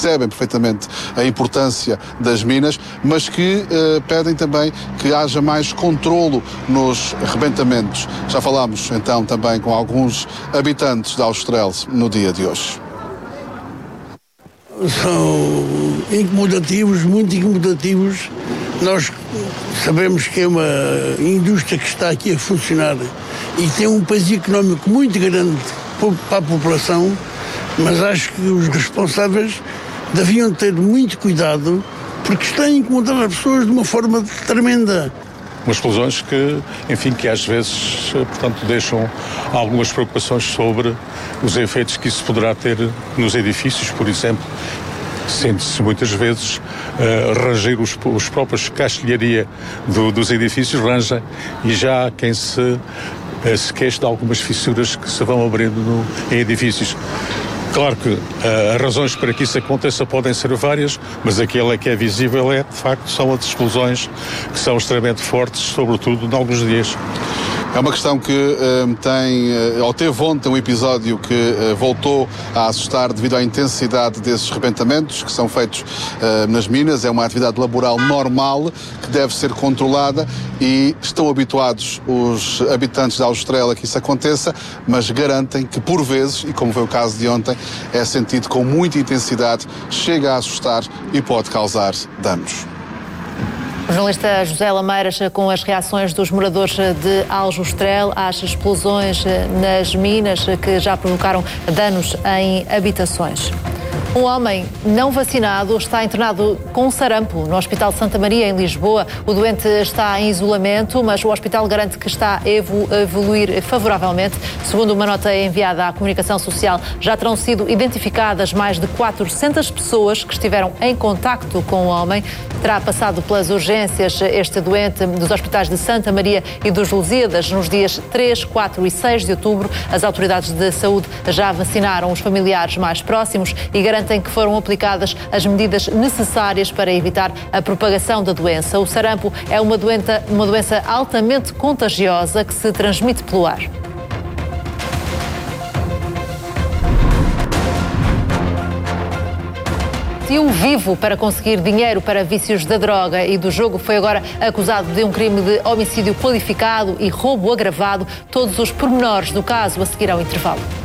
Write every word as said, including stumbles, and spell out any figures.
percebem perfeitamente a importância das minas, mas que uh, pedem também que haja mais controlo nos rebentamentos. Já falámos então também com alguns habitantes de Austrel no dia de hoje. São incomodativos, muito incomodativos. Nós sabemos que é uma indústria que está aqui a funcionar e tem um peso económico muito grande para a população, mas acho que os responsáveis deviam ter muito cuidado porque estão a incomodar as pessoas de uma forma tremenda. Umas explosões que, enfim, que às vezes, portanto, deixam algumas preocupações sobre os efeitos que isso poderá ter nos edifícios, por exemplo. Sente-se muitas vezes uh, ranger os, os próprios castelharia do, dos edifícios, rangem, e já há quem se, uh, se queixe de algumas fissuras que se vão abrindo no, em edifícios. Claro que uh, as razões para que isso aconteça podem ser várias, mas aquela que é visível é, de facto, são as explosões que são extremamente fortes, sobretudo em alguns dias. É uma questão que uh, tem, uh, ou teve ontem um episódio que uh, voltou a assustar devido à intensidade desses rebentamentos que são feitos uh, nas minas. É uma atividade laboral normal que deve ser controlada e estão habituados os habitantes da Austrália que isso aconteça, mas garantem que por vezes, e como foi o caso de ontem, é sentido com muita intensidade, chega a assustar e pode causar danos. O jornalista José Lameiras com as reações dos moradores de Aljustrel às explosões nas minas que já provocaram danos em habitações. Um homem não vacinado está internado com sarampo no Hospital Santa Maria, em Lisboa. O doente está em isolamento, mas o hospital garante que está a evoluir favoravelmente. Segundo uma nota enviada à comunicação social, já terão sido identificadas mais de quatrocentas pessoas que estiveram em contacto com o homem. Terá passado pelas urgências este doente dos hospitais de Santa Maria e dos Lusíadas nos dias três, quatro e seis de outubro. As autoridades de saúde já vacinaram os familiares mais próximos e garantem que foram aplicadas as medidas necessárias para evitar a propagação da doença. O sarampo é uma doença, uma doença altamente contagiosa que se transmite pelo ar. E um vivo para conseguir dinheiro para vícios da droga e do jogo foi agora acusado de um crime de homicídio qualificado e roubo agravado. Todos os pormenores do caso a seguir ao intervalo.